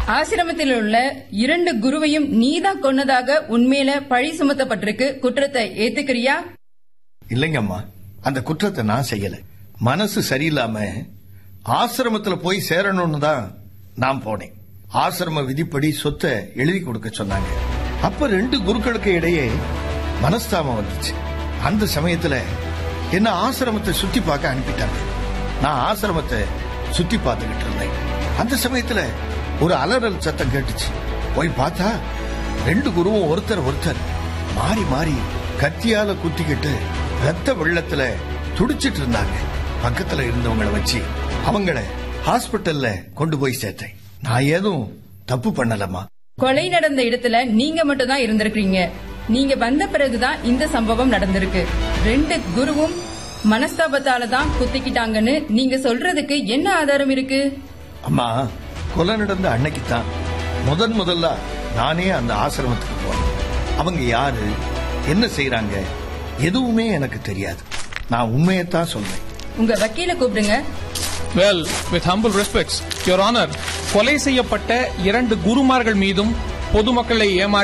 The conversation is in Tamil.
ஆசிரமத்தில் உள்ள 2 குருவையும் நீதான் கொன்னதாக உண்மையில பழி சுமத்தப்பட்டிருக்கு. குற்றத்தை ஏத்துக்கிறியா? இல்லைங்கம்மா, அந்த குற்றத்தை நான் செய்யல. மனசு சரியில்லாம ஆசிரமத்துல போய் சேரணும்னு தான் நான் போனேன். ஆசிரம விதிப்படி சொத்தை எழுதி கொடுக்க சொன்னாங்க. அப்ப 2 குருக்களுக்கு இடையே மனஸ்தாபம் வந்துச்சு. அந்த சமயத்துல என்ன ஆசிரமத்தை சுத்தி பார்க்க அனுப்பிட்டாங்க. நான் ஆசிரமத்தை சுத்தி பார்த்துக்கிட்டு இருந்தேன். அந்த சமயத்துல ஒரு அலறல் சத்தம் கேட்டுச்சு. போய் பார்த்தா 2 குருவும் ஒருத்தர் மாறி மாறி கத்தியால குத்திக்கிட்டு ரத்த வெள்ளத்துல துடிச்சிட்டு இருந்தாங்க. பக்கத்துல இருந்தவங்களை வச்சு அவங்கள ஹாஸ்பிட்டல்ல கொண்டு போய் சேர்த்தேன். நான் ஏதும் தப்பு பண்ணலமா. கொலை நடந்த இடத்துல நீங்க மட்டும் தான் இருந்திருக்கீங்க. நீங்க வந்த பிறகுதான் இந்த சம்பவம் நடந்திருக்கு. 2 குருவும் மனஸ்தாபத்தால தான் குத்திக்கிட்டாங்கன்னு நீங்க சொல்றதுக்கு என்ன ஆதாரம் இருக்கு? அம்மா, கொலை நடந்த அன்னைக்கு தான் முதல்ல நானே அந்த ஆசிரமத்துக்கு போனேன். அவங்க யாரு, என்ன செய்யறாங்க, எதுவுமே எனக்கு தெரியாது. நான் உண்மையத்தான் சொல்றேன். உங்க வக்கீல கூப்பிடுங்க. Well, with humble respects, Your Honor, கொலை செய்யப்பட்ட 2 குருமார்கள் மீதும் பொதுமக்களை ஏமாற்றி